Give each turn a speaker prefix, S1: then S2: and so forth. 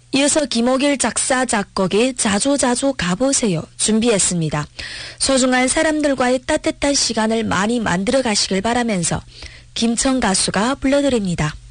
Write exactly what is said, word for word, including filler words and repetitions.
S1: 이어서 김옥일 작사 작곡의 자주자주 가보세요 준비했습니다. 소중한 사람들과의 따뜻한 시간을 많이 만들어 가시길 바라면서 김청 가수가 불러드립니다.